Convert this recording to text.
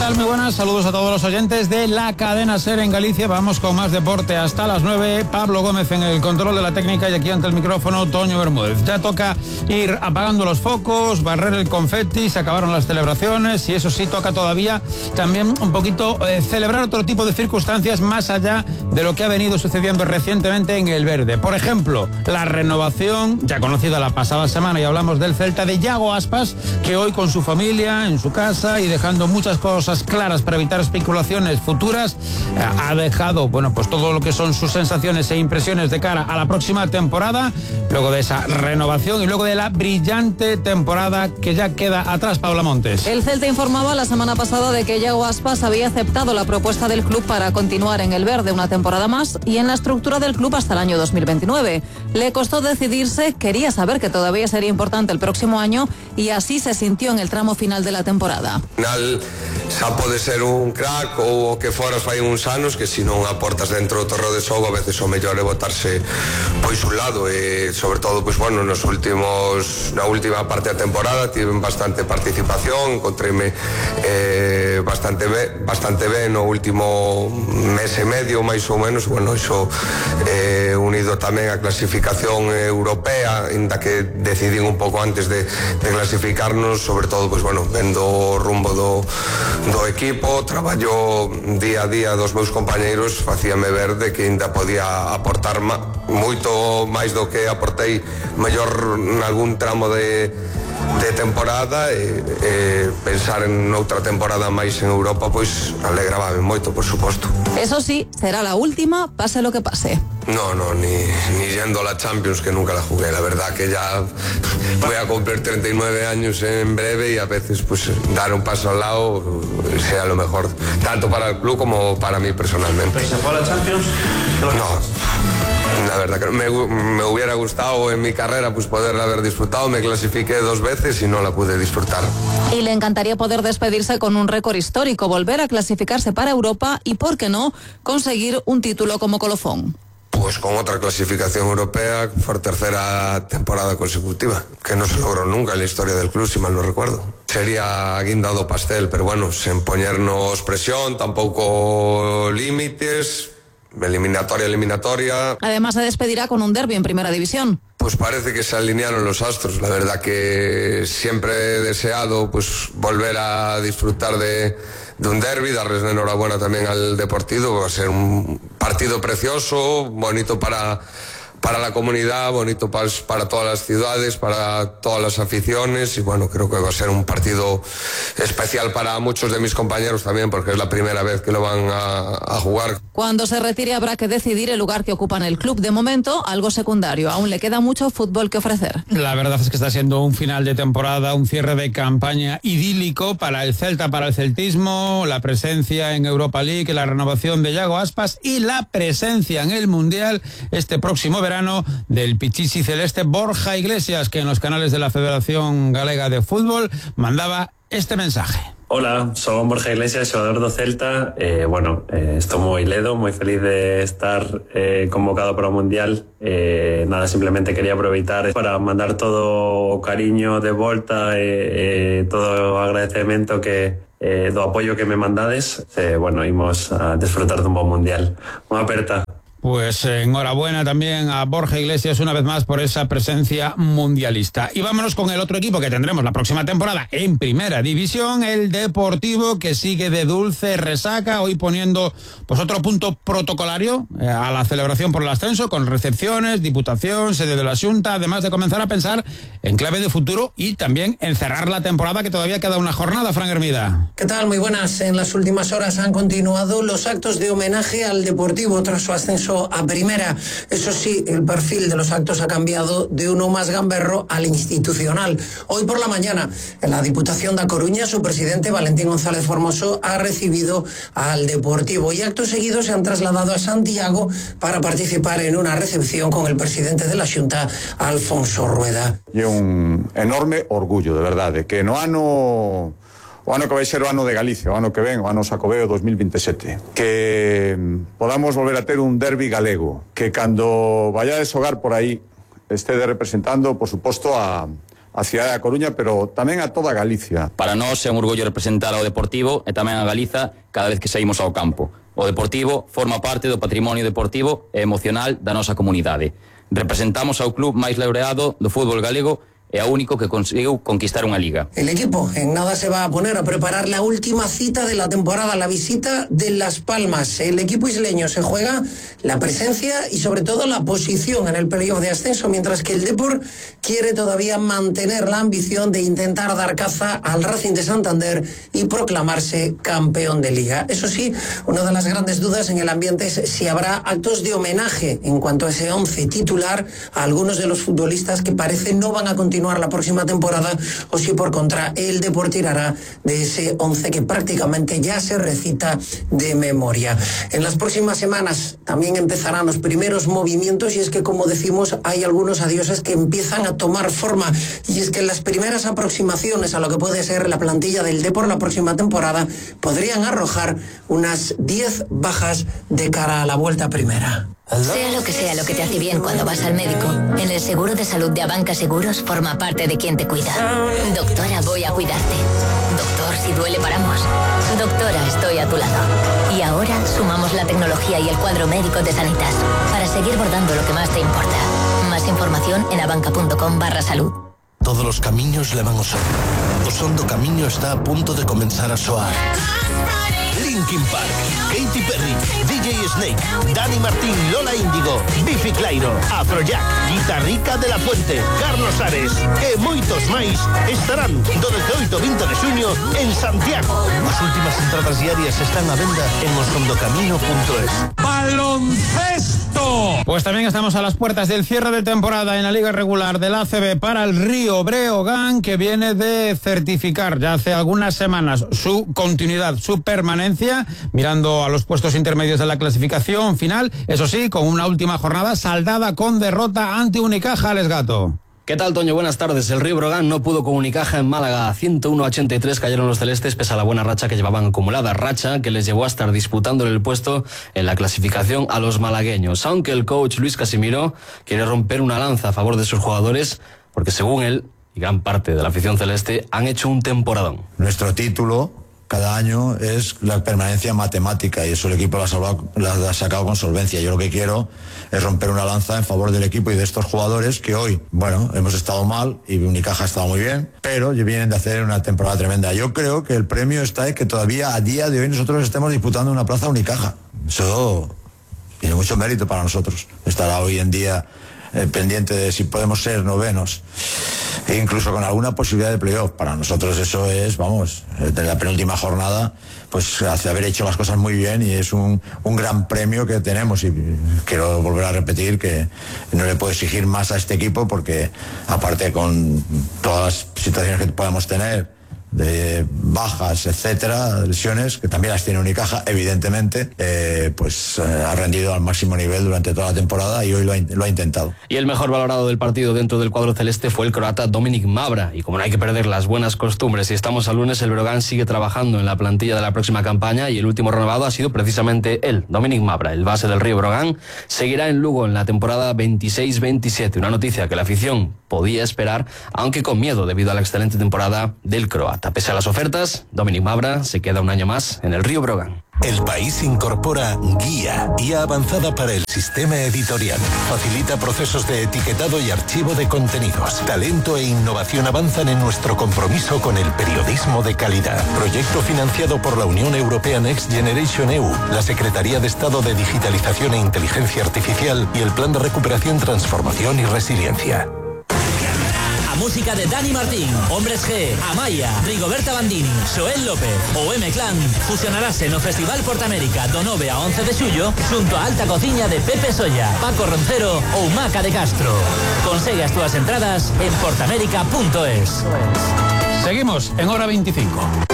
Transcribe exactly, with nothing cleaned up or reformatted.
tal? Muy buenas, saludos a todos los oyentes de la cadena SER en Galicia. Vamos con más deporte hasta las nueve. Pablo Gómez en el control de la técnica y aquí ante el micrófono Toño Bermúdez. Ya toca ir apagando los focos, barrer el confeti, se acabaron las celebraciones y eso sí, toca todavía también un poquito eh, celebrar otro tipo de circunstancias más allá de lo que ha venido sucediendo recientemente en el verde. Por ejemplo, la renovación, ya conocida la pasada semana y hablamos del Celta, de Yago Aspas, que hoy con su familia, en su casa y dejando muchas cosas claras para evitar especulaciones futuras, eh, ha dejado, bueno, pues todo lo que son sus sensaciones e impresiones de cara a la próxima temporada, luego de esa renovación y luego de la brillante temporada que ya queda atrás. Paula Montes. El Celta informaba la semana pasada de que Yago Aspas había aceptado la propuesta del club para continuar en el verde una temporada más y en la estructura del club hasta el año dos mil veintinueve. Le costó decidirse, quería saber que todavía sería importante el próximo año y así se sintió en el tramo final de la temporada. Al final xa pode ser un crack ou o que foras fai uns anos que se non aportas dentro do terreo de xogo a veces o mellor é botarse pois un lado e sobre todo pois bueno nos últimos na última parte da temporada tiven bastante participación, encontréme eh, bastante ben, bastante ben no último mes e medio máis ou menos, bueno, iso eh, unido tamén a clasificación europea, inda que decidín un pouco antes de, de clasificarnos, sobre todo pois bueno, vendo o rumbo do, do equipo, traballo día a día dos meus compañeiros, facíame ver de que ainda podía aportar ma, moito máis do que aportei mellor nalgún tramo de de temporada e, e pensar en outra temporada máis en Europa pois alegraba moito, por suposto. Eso sí, será la última, pase lo que pase. No, no, ni, ni yendo a la Champions, que nunca la jugué. La verdad que ya voy a cumplir treinta y nueve años en breve y a veces pues dar un paso al lado sea lo mejor, tanto para el club como para mí personalmente. ¿Pero se fue a la Champions? No, la verdad que me, me hubiera gustado en mi carrera pues poderla haber disfrutado. Me clasifiqué dos veces y no la pude disfrutar. Y le encantaría poder despedirse con un récord histórico, volver a clasificarse para Europa y, ¿por qué no?, conseguir un título como colofón. Pues con otra clasificación europea por tercera temporada consecutiva, que no se logró nunca en la historia del club, si mal no recuerdo. Sería guindado pastel, pero bueno, sin ponernos presión, tampoco límites, eliminatoria, eliminatoria. Además se despedirá con un derbi en primera división. Pues parece que se alinearon los astros. La verdad que siempre he deseado pues volver a disfrutar de, de un derbi, darles la enhorabuena también al Deportivo. Va a ser un partido precioso, bonito para, para la comunidad, bonito para, para todas las ciudades, para todas las aficiones y bueno, creo que va a ser un partido especial para muchos de mis compañeros también porque es la primera vez que lo van a, a jugar. Cuando se retire habrá que decidir el lugar que ocupa en el club. De momento, algo secundario. Aún le queda mucho fútbol que ofrecer. La verdad es que está siendo un final de temporada, un cierre de campaña idílico para el Celta, para el celtismo, la presencia en Europa League, la renovación de Yago Aspas y la presencia en el Mundial este próximo verano del Pichichi celeste Borja Iglesias, que en los canales de la Federación Galega de Fútbol mandaba este mensaje. Hola, soy Borja Iglesias, xogador do Celta. Eh, bueno, eh, estou moi ledo, moi feliz de estar eh, convocado para o Mundial. Eh, nada, simplemente quería aproveitar para mandar todo o cariño de volta e eh, eh, todo o agradecemento que eh, do apoio que me mandades. Eh, bueno, imos a desfrutar dun bon Mundial. Unha aperta. Pues eh, enhorabuena también a Borja Iglesias una vez más por esa presencia mundialista. Y vámonos con el otro equipo que tendremos la próxima temporada en Primera División, el Deportivo, que sigue de dulce resaca, hoy poniendo pues otro punto protocolario eh, a la celebración por el ascenso, con recepciones, diputación, sede de la Xunta, además de comenzar a pensar en clave de futuro y también en cerrar la temporada, que todavía queda una jornada. Fran Hermida. ¿Qué tal? Muy buenas. En las últimas horas han continuado los actos de homenaje al Deportivo tras su ascenso a primera. Eso sí, el perfil de los actos ha cambiado de uno más gamberro al institucional. Hoy por la mañana, en la Diputación da Coruña, su presidente, Valentín González Formoso, ha recibido al Deportivo y actos seguidos se han trasladado a Santiago para participar en una recepción con el presidente de la Xunta, Alfonso Rueda. E un enorme orgullo, de verdade, que no ano o ano que vai ser o ano de Galicia, o ano que ven, o ano Xacobeo dos mil veintisiete, que podamos volver a ter un derbi galego, que cando vayades xogar por aí estede representando, por suposto, a, a cidade da Coruña, pero tamén a toda Galicia. Para nós é un orgullo representar ao Deportivo e tamén a Galiza cada vez que saímos ao campo. O Deportivo forma parte do patrimonio deportivo e emocional da nosa comunidade. Representamos ao club máis laureado do fútbol galego e a único que conseguiu conquistar unha liga. El equipo en nada se va a poner a preparar la última cita de la temporada, la visita de Las Palmas. El equipo isleño se juega la presencia y sobre todo la posición en el playoff de ascenso, mientras que el Depor quiere todavía mantener la ambición de intentar dar caza al Racing de Santander y proclamarse campeón de liga. Eso sí, una de las grandes dudas en el ambiente es si habrá actos de homenaje en cuanto a ese once titular a algunos de los futbolistas que parece no van a continuar la próxima temporada, o si por contra el Depor tirará de ese once que prácticamente ya se recita de memoria. En las próximas semanas también empezarán los primeros movimientos, y es que, como decimos, hay algunos adioses que empiezan a tomar forma, y es que las primeras aproximaciones a lo que puede ser la plantilla del Depor la próxima temporada podrían arrojar unas diez bajas de cara a la vuelta a primera. Sea lo que sea lo que te hace bien cuando vas al médico, en el seguro de salud de Abanca Seguros forma parte de quien te cuida. Doctora, voy a cuidarte. Doctor, si duele paramos. Doctora, estoy a tu lado. Y ahora sumamos la tecnología y el cuadro médico de Sanitas para seguir bordando lo que más te importa. Más información en abanca.com barra salud. Todos los camiños levan ao sol. O son do camiño está a punto de comenzar a soar. Linkin Park, Katy Perry, D J Snake, Dani Martín, Lola Índigo, Biffy Clyro, Afrojack, Guitarrica de la Fuente, Carlos Ares e moitos máis estarán do dezoito ao vinte de xuño en Santiago. As últimas entradas diarias están a venda en osondocamino punto es. ¡Baloncesto! Pues también estamos a las puertas del cierre de temporada en la Liga Regular del A C B para el Río Breogán, que viene de certificar ya hace algunas semanas su continuidad, su permanencia, mirando a los puestos intermedios de la clasificación final, eso sí, con una última jornada saldada con derrota ante Unicaja. Alex Gato. ¿Qué tal, Toño? Buenas tardes. El Río Breogán no pudo con Unicaja en Málaga. ciento uno a ochenta y tres cayeron los celestes pese a la buena racha que llevaban acumulada. Racha que les llevó a estar disputándole el puesto en la clasificación a los malagueños. Aunque el coach Luis Casimiro quiere romper una lanza a favor de sus jugadores, porque según él, y gran parte de la afición celeste, han hecho un temporadón. Nuestro título cada año es la permanencia matemática, y eso el equipo lo ha, salvado, lo ha sacado con solvencia. Yo lo que quiero es romper una lanza en favor del equipo y de estos jugadores que hoy, bueno, hemos estado mal y Unicaja ha estado muy bien, pero vienen de hacer una temporada tremenda. Yo creo que el premio está en que todavía a día de hoy nosotros estemos disputando una plaza Unicaja. Eso tiene mucho mérito para nosotros. Estará hoy en día eh, pendiente de si podemos ser novenos, e incluso con alguna posibilidad de playoff. Para nosotros eso es, vamos, de la penúltima jornada, pues hace haber hecho las cosas muy bien, y es un, un gran premio que tenemos, y quiero volver a repetir que no le puedo exigir más a este equipo, porque aparte con todas las situaciones que podemos tener de bajas, etcétera, lesiones, que también las tiene Unicaja, evidentemente, eh, pues eh, ha rendido al máximo nivel durante toda la temporada, y hoy lo ha, lo ha intentado. Y el mejor valorado del partido dentro del cuadro celeste fue el croata Dominik Mavra, y como no hay que perder las buenas costumbres y estamos al lunes, el Breogán sigue trabajando en la plantilla de la próxima campaña, y el último renovado ha sido precisamente él, Dominik Mavra, el base del Río Breogán. Seguirá en Lugo en la temporada veintiséis veintisiete, una noticia que la afición podía esperar, aunque con miedo debido a la excelente temporada del croata. Pese a las ofertas, Dominik Mavra se queda un año más en el Río Breogán. El País incorpora Guía, guía avanzada para el sistema editorial. Facilita procesos de etiquetado y archivo de contenidos. Talento e innovación avanzan en nuestro compromiso con el periodismo de calidad. Proyecto financiado por la Unión Europea Next Generation E U, la Secretaría de Estado de Digitalización e Inteligencia Artificial y el Plan de Recuperación, Transformación y Resiliencia. Música de Dani Martín, Hombres G, Amaya, Rigoberta Bandini, Xoel López o M-Clan fusionarase no Festival Portamérica do nove a once de xullo xunto a Alta Cociña de Pepe Solla, Paco Roncero ou Maca de Castro. Consegue as túas entradas en portamérica punto es. Seguimos en hora veinticinco.